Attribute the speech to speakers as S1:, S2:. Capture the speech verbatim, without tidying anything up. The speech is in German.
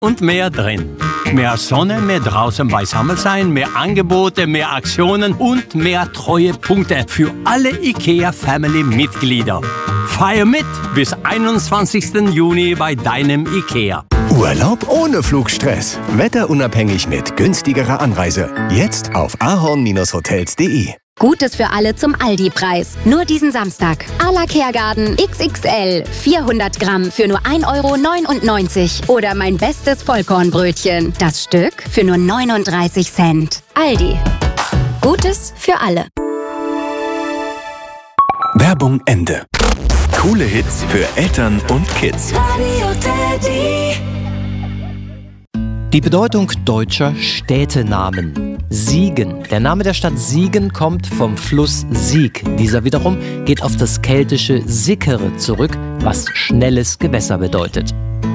S1: und mehr drin. Mehr Sonne, mehr draußen beisammen sein, mehr Angebote, mehr Aktionen und mehr Treuepunkte für alle IKEA-Family-Mitglieder. Feier mit bis einundzwanzigsten Juni bei deinem IKEA.
S2: Urlaub ohne Flugstress. Wetterunabhängig mit günstigerer Anreise. Jetzt auf ahorn Hotels punkt de.
S3: Gutes für alle zum Aldi-Preis. Nur diesen Samstag. A la Kehrgarten X X L. vierhundert Gramm für nur ein Euro neunundneunzig. Oder mein bestes Vollkornbrötchen. Das Stück für nur neununddreißig Cent. Aldi. Gutes für alle.
S2: Werbung Ende. Coole Hits für Eltern und Kids.
S4: Radio Teddy.
S5: Die Bedeutung deutscher Städtenamen. Siegen. Der Name der Stadt Siegen kommt vom Fluss Sieg. Dieser wiederum geht auf das keltische Sickere zurück, was schnelles Gewässer bedeutet.